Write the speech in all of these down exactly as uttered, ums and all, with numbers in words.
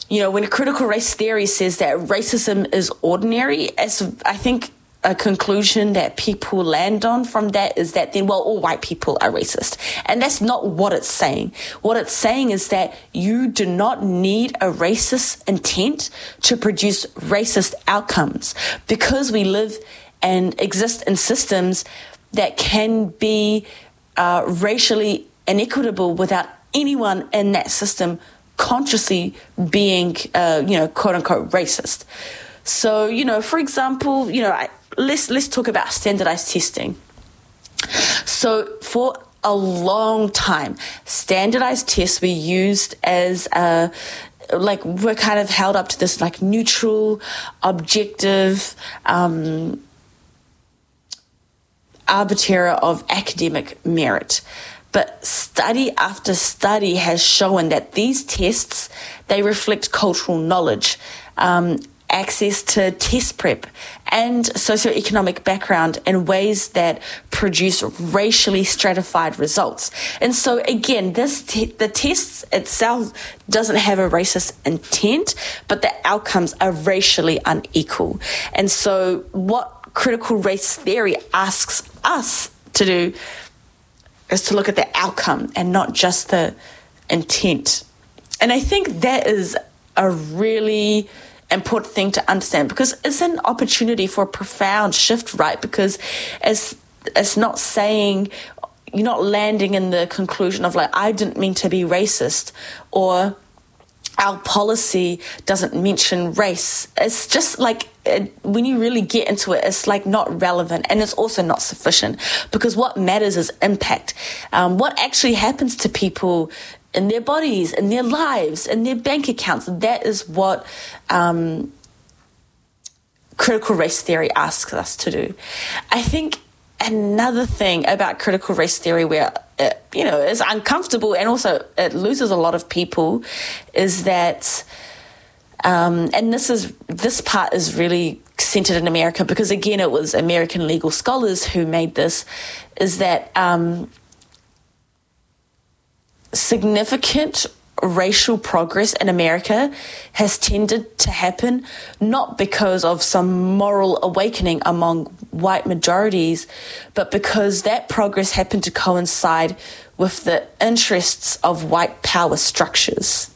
you know, when critical race theory says that racism is ordinary, as I think a conclusion that people land on from that is that then, well, all white people are racist. And that's not what it's saying. What it's saying is that you do not need a racist intent to produce racist outcomes, because we live and exist in systems that can be uh, racially inequitable without anyone in that system consciously being, uh, you know, quote unquote racist. So, you know, for example, you know, I, let's let's talk about standardized testing. So for a long time, standardized tests were used as a, like, we're kind of held up to this like neutral, objective, um, arbiter of academic merit. But study after study has shown that these tests, they reflect cultural knowledge, um, access to test prep, and socioeconomic background in ways that produce racially stratified results. And so again, this te- the test itself doesn't have a racist intent, but the outcomes are racially unequal. And so what critical race theory asks us to do is to look at the outcome and not just the intent. And I think that is a really important thing to understand, because it's an opportunity for a profound shift, right? Because it's, it's not saying, you're not landing in the conclusion of like, I didn't mean to be racist, or our policy doesn't mention race. It's just like, it, when you really get into it, it's like not relevant, and it's also not sufficient, because what matters is impact. Um, what actually happens to people in their bodies, in their lives, in their bank accounts. That is what um, critical race theory asks us to do. I think another thing about critical race theory where it, you know, is uncomfortable and also it loses a lot of people is that, um, and this is this part is really centered in America, because again, it was American legal scholars who made this, is that um, significant racial progress in America has tended to happen not because of some moral awakening among white majorities, but because that progress happened to coincide with the interests of white power structures.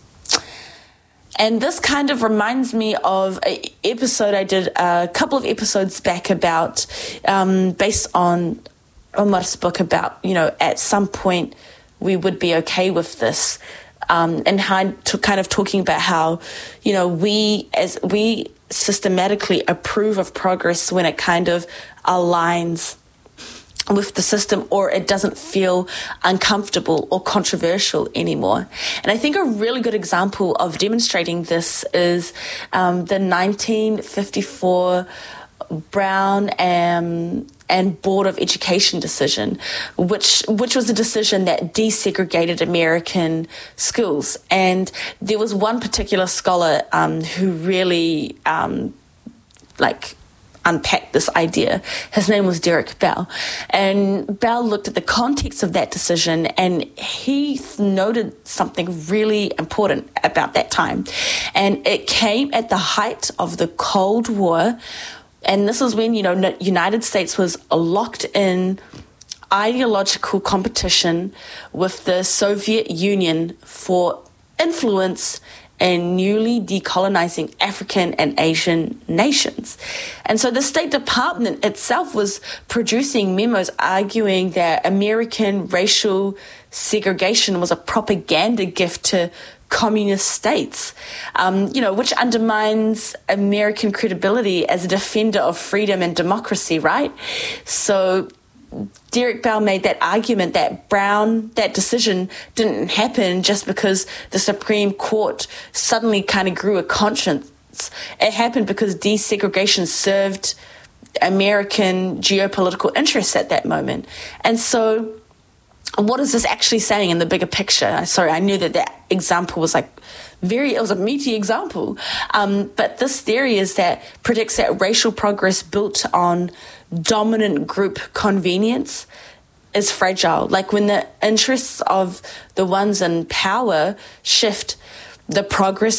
And this kind of reminds me of an episode I did a couple of episodes back about, um, based on Omar's book about, you know, at some point we would be okay with this. Um, and how to kind of talking about how, you know, we as we systematically approve of progress when it kind of aligns with the system, or it doesn't feel uncomfortable or controversial anymore. And I think a really good example of demonstrating this is um, the nineteen fifty-four Brown and, and Board of Education decision, which which was a decision that desegregated American schools. And there was one particular scholar um, who really um, like unpacked this idea. His name was Derek Bell. And Bell looked at the context of that decision, and he noted something really important about that time. And it came at the height of the Cold War. And this is when, you know, the United States was locked in ideological competition with the Soviet Union for influence in newly decolonizing African and Asian nations. And so the State Department itself was producing memos arguing that American racial segregation was a propaganda gift to communist states, um, you know, which undermines American credibility as a defender of freedom and democracy, right? So Derek Bell made that argument that Brown, that decision didn't happen just because the Supreme Court suddenly kind of grew a conscience. It happened because desegregation served American geopolitical interests at that moment. And so what is this actually saying in the bigger picture? Sorry, I knew that that example was like very, it was a meaty example. Um, but this theory is that predicts that racial progress built on dominant group convenience is fragile. Like when the interests of the ones in power shift, the progress